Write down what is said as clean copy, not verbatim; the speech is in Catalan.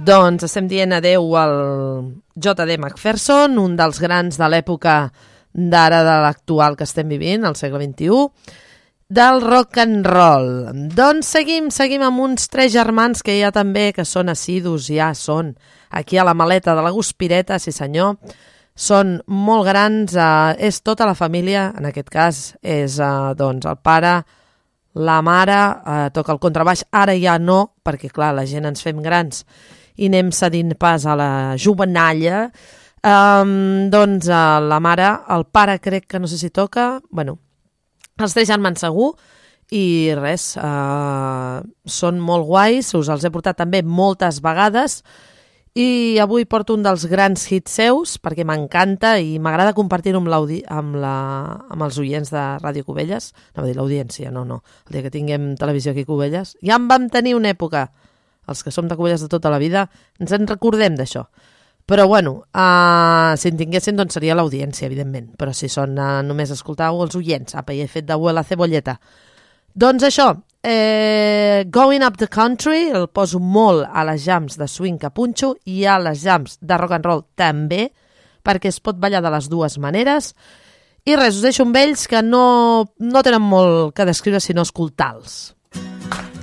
Doncs estem dient adeu al J.D. Macpherson, un dels grans de l'època d'ara de l'actual que estem vivint, al segle XXI, del rock and roll. Doncs seguim amb uns 3 germans que ja també, que són assidus, ja són aquí a la maleta de la Guspireta, sí senyor, són molt grans, és tota la família, en aquest cas és doncs el pare, la mare, toca el contrabaix, ara ja no, perquè clar, la gent ens fem grans i anem cedint pas a la jovenalla, doncs la mare, el pare crec que no sé si toca, bueno, els 3 germans segur, i res, són molt guais, us els he portat també moltes vegades, i avui porto un dels grans hits seus, perquè m'encanta i m'agrada compartir-ho amb els oients de Ràdio Cubelles, no va dir l'audiència, no, el dia que tinguem televisió aquí a Cubelles, ja en vam tenir una època, els que som de Cubelles de tota la vida, ens en recordem d'això. Però bueno, si en tinguessin doncs seria l'audiència, evidentment, però si són només escoltau els oients, apa, hi he fet d'abuela cebolleta. Doncs això, Going Up the Country, el poso molt a les jams de swing que punxo i a les jams de rock and roll també, perquè es pot ballar de les dues maneres. I res, us deixo amb ells que no tenen molt que descriure sinó escoltar-los.